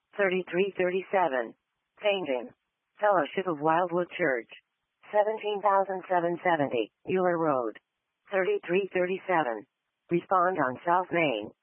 3337. Painting. Fellowship of Wildwood Church. 17,770, Euler Road. 3337. Respond on South Main.